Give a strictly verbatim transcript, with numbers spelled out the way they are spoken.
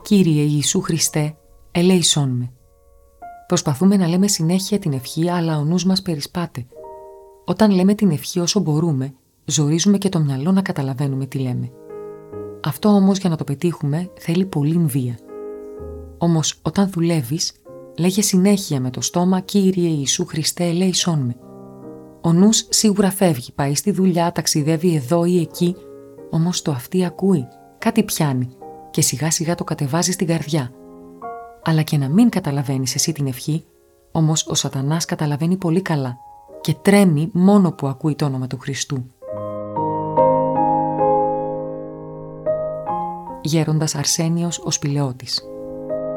Κύριε Ιησού Χριστέ, ελέησόν με. Προσπαθούμε να λέμε συνέχεια την ευχή, αλλά ο νους μας περισπάται. Όταν λέμε την ευχή όσο μπορούμε, ζορίζουμε και το μυαλό να καταλαβαίνουμε τι λέμε. Αυτό όμως για να το πετύχουμε θέλει πολύ βία. Όμως όταν δουλεύεις, λέγε συνέχεια με το στόμα «Κύριε Ιησού Χριστέ, ελέησόν με». Ο νους σίγουρα φεύγει, πάει στη δουλειά, ταξιδεύει εδώ ή εκεί, όμως το αυτί ακούει, κάτι πιάνει και σιγά σιγά το κατεβάζει στην καρδιά. Αλλά και να μην καταλαβαίνεις εσύ την ευχή, όμως ο σατανάς καταλαβαίνει πολύ καλά και τρέμει μόνο που ακούει το όνομα του Χριστού. Γέροντας Αρσένιος ο Σπηλαιώτης.